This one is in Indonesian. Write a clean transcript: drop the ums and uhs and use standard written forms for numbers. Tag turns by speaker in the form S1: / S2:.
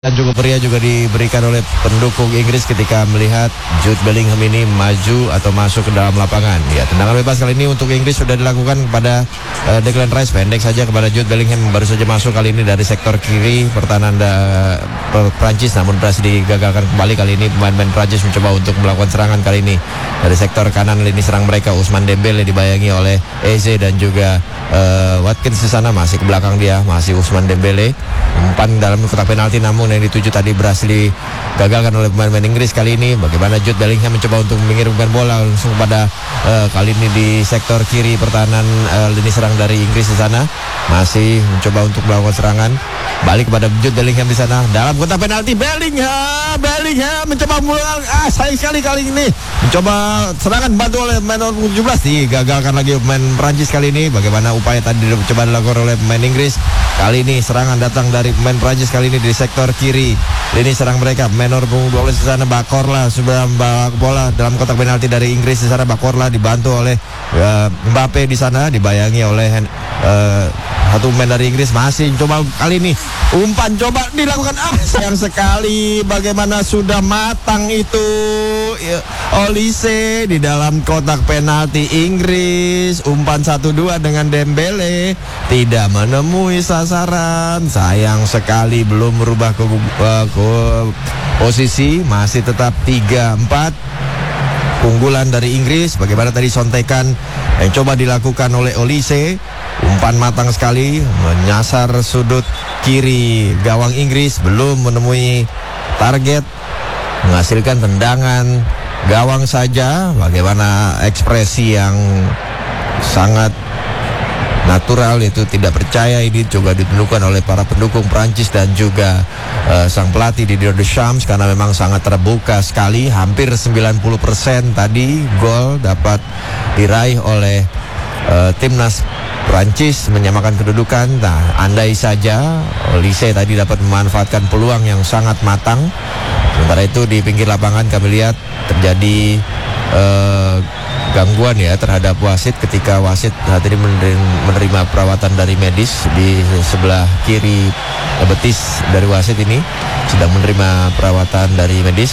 S1: Dan juga pria juga diberikan oleh pendukung Inggris ketika melihat Jude Bellingham ini maju atau masuk ke dalam lapangan. Ya, tendangan bebas kali ini untuk Inggris sudah dilakukan kepada Declan Rice, pendek saja kepada Jude Bellingham, baru saja masuk kali ini dari sektor kiri pertahanan Prancis, namun berhasil digagalkan kembali. Kali ini pemain-pemain Prancis mencoba untuk melakukan serangan kali ini dari sektor kanan lini serang mereka. Ousmane Dembélé dibayangi oleh Eze dan juga Watkins di sana, masih ke belakang dia, masih Ousmane Dembélé umpan dalam kotak penalti, namun yang dituju tadi berhasil digagalkan oleh pemain-pemain Inggris. Kali ini bagaimana Jude Bellingham mencoba untuk mengirimkan bola langsung pada kali ini di sektor kiri pertahanan lini serang dari Inggris di sana, masih mencoba untuk melakukan serangan balik kepada Jude Bellingham di sana dalam kotak penalti. Bellingham mencoba mulai sayang sekali kali ini mencoba serangan bantu oleh pemain nomor 17, digagalkan lagi pemain Prancis. Kali ini bagaimana upaya tadi coba dilakukan oleh pemain Inggris, kali ini serangan datang dari pemain Prancis kali ini di sektor kiri lini serang mereka. Pemain nomor 12 di sana Bakorla sudah membawa bola dalam kotak penalti dari Inggris di sana. Bakorla dibantu oleh Mbappe di sana, dibayangi oleh satu pemain dari Inggris, masih coba kali ini umpan coba dilakukan, sayang sekali bagaimana sudah matang itu Olise di dalam kotak penalti Inggris. Umpan 1-2 dengan Dembélé tidak menemui sasaran, sayang sekali belum merubah ke posisi, masih tetap 3-4 keunggulan dari Inggris. Bagaimana tadi sontekan yang coba dilakukan oleh Olise, umpan matang sekali menyasar sudut kiri gawang Inggris, belum menemui target, menghasilkan tendangan gawang saja. Bagaimana ekspresi yang sangat natural itu tidak percaya ini juga ditunjukkan oleh para pendukung Prancis dan juga sang pelatih Didier Deschamps, karena memang sangat terbuka sekali. Hampir 90% tadi gol dapat diraih oleh timnas Prancis menyamakan kedudukan. Nah, andai saja Olise tadi dapat memanfaatkan peluang yang sangat matang. Sementara itu di pinggir lapangan kami lihat terjadi gangguan ya terhadap wasit ketika wasit saat ini menerima perawatan dari medis. Di sebelah kiri betis dari wasit ini sedang menerima perawatan dari medis.